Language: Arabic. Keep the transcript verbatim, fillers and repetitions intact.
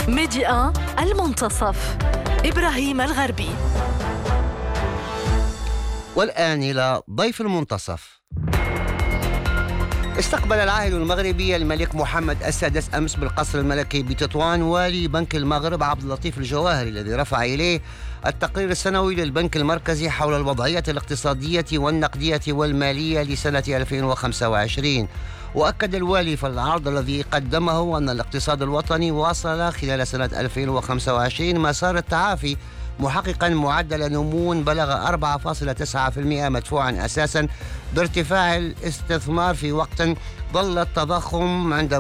ميديا المنتصف إبراهيم الغربي. والآن إلى ضيف المنتصف. استقبل العاهل المغربي الملك محمد السادس أمس بالقصر الملكي بتطوان والي بنك المغرب عبد اللطيف الجواهري، الذي رفع إليه التقرير السنوي للبنك المركزي حول الوضعية الاقتصادية والنقدية والمالية لسنة ألفين وخمسة وعشرين. وأكد الوالي في العرض الذي قدمه أن الاقتصاد الوطني واصل خلال سنة ألفين وخمسة وعشرين مسار التعافي، محققا معدل نمو بلغ أربعة فاصلة تسعة بالمئة مدفوعا أساسا بارتفاع الاستثمار في وقت ظل التضخم عند